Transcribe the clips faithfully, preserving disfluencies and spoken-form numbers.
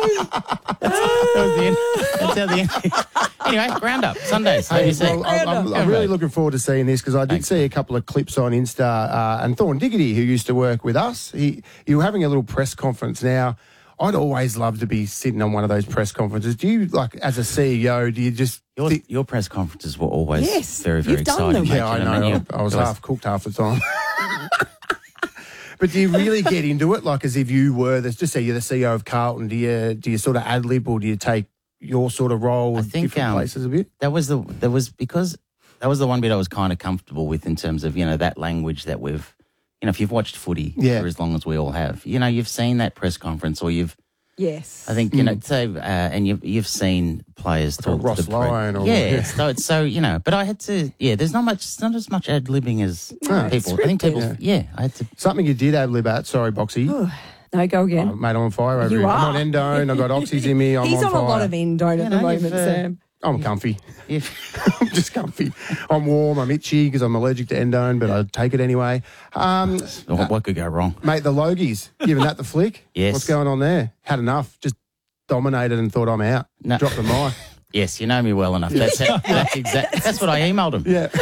That was the end. That's how the end. Anyway, ground up Sundays. Hey, A B C. well, I'm, I'm, I'm really looking forward to seeing this because I did Thanks. see a couple of clips on Insta uh, and Thorn Diggity, who used to work with us, he you were having a little press conference. Now, I'd always love to be sitting on one of those press conferences. Do you, like, as a C E O, do you just... Your, thi- your press conferences were always Yes, very, very you've done exciting. them. mate. Yeah, I You know. mean? You- I was always- half cooked half the time. But do you really get into it, like as if you were, the, just say you're the C E O of Carlton, do you, do you sort of ad-lib or do you take your sort of role I in think, different um, places a bit? That was the that was because that was the one bit I was kind of comfortable with in terms of, you know, that language that we've, you know, if you've watched footy Yeah. for as long as we all have, you know, you've seen that press conference or you've, Yes. I think, you know, so, uh, and you've, you've seen players Like a talk Ross to the pre- Lyon or- yeah, yeah. it's- so it's so, you know, but I had to, yeah, there's not much, it's not as much ad-libbing as No, people. it's I think scripted. people, yeah. I had to, Something you did ad-lib at, sorry, Boxy. No, go again. Oh, mate, I'm on fire over You here. are. I'm on endone. I've got oxys in me. I'm He's on, on, fire. a lot of endone You at know, the moment, you've, uh, Sam. I'm comfy. if, I'm just comfy. I'm warm. I'm itchy because I'm allergic to endone, but I take it anyway. Um, what, what could go wrong? mate, the Logies, giving that the flick. Yes. What's going on there? Had enough. Just dominated and thought I'm out. No. Dropped the mic. Yes, you know me well enough. That's how, that's exact. That's what I emailed him. Yeah.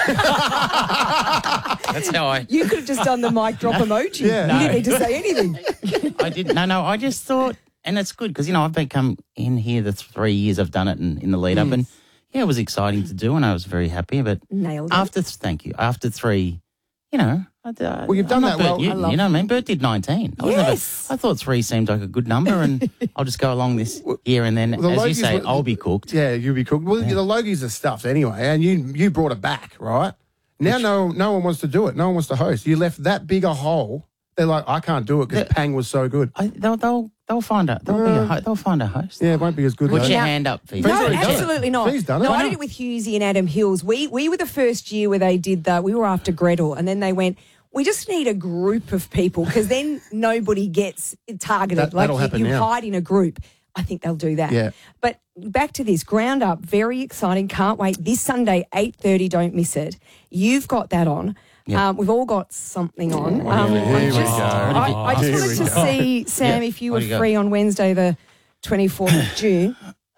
That's how I. You could have just done the mic drop emoji. Yeah. You No. didn't need to say anything. I didn't. No, no. I just thought, and it's good because you know I've become in here the three years I've done it in, in the lead up, and yeah, it was exciting to do, and I was very happy. But Nailed it. after, thank you. After three, you know, I, I, Well, you've done I'm not that well. Bert Newton, I love you know what I mean? Bert did nineteen. I was never- Yes. I thought three seemed like a good number, and I'll just go along this year, and then, Well, the as you Logies say, were- I'll be cooked. Yeah, you'll be cooked. Well, the Logies are stuffed anyway, and you you brought it back, right? Now no no one wants to do it. No one wants to host. You left that big a hole. They're like, I can't do it because The- Pang was so good. I, they'll, they'll, they'll find a, they'll be a, ho- they'll find a host. Yeah, it won't be as good. Put though. your Now- hand up, Phoebe. Please No, already done it. absolutely not. Please done it. No, Why I did not? it with Hughesy and Adam Hills. We we were the first year where they did that. We were after Gretel, and then they went, we just need a group of people because then nobody gets targeted. That- like that'll you, happen you now. hide in a group. I think they'll do that. Yeah. But back to this, Ground Up, very exciting. Can't wait. This Sunday, eight thirty, don't miss it. You've got that on. Yeah. Um, we've all got something on. Oh, Um, here I we just, go. I, I just Here wanted we to go. see, Sam, Yeah. if you What were do you got? free on Wednesday, the twenty-fourth of June.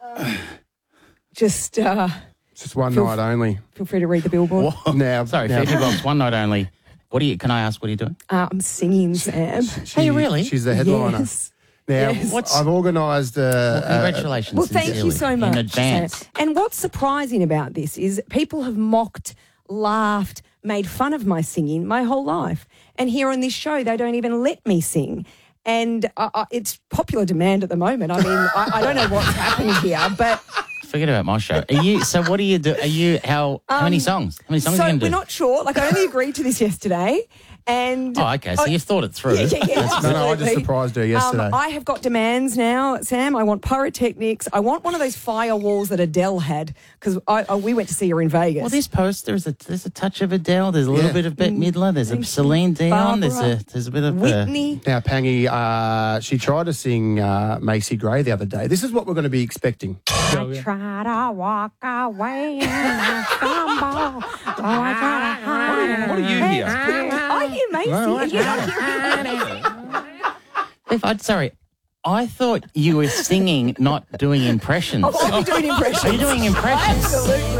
Just uh, It's just one Feel- night only. feel free to read the billboard. Now, Sorry, now, Phoebe Box, one night only. What do you? Can I ask? What are you doing? Uh, I'm singing, Sam. Are you really? She's the headliner. Yes. Now, Yes. What's- I've organised. Uh, Well, uh, congratulations. Well, thank you sincerely, so much. in advance. Sam. And what's surprising about this is people have mocked, laughed, made fun of my singing my whole life. And here on this show, they don't even let me sing. And uh, uh, it's popular demand at the moment. I mean, I, I don't know what's happening here, but Forget about my show. Are you? So what do you do? Are you? How? How many songs? How many songs so are you we're going to do? not sure. Like, I only agreed to this yesterday. And Oh, okay. So you've thought it through. Yeah, yeah, yeah, no, no, I just absolutely. surprised her yesterday. Um, I have got demands now, Sam. I want pyrotechnics. I want one of those firewalls that Adele had because I, I, we went to see her in Vegas. Well, this poster is a there's a touch of Adele. There's a little Yeah. bit of Bette Midler. There's a Thank you. Celine Dion. There's Barbara. a there's a bit of uh, Whitney. Now, Pangy, uh, she tried to sing uh, Macy Gray the other day. This is what we're going to be expecting. I try to walk away and I stumble. Oh, I try to hide. What do you hear? I hear Macy. and you don't hear If I'd sorry, I thought you were singing, not doing impressions. Oh, I'll be doing impressions. Are you doing impressions? Absolutely.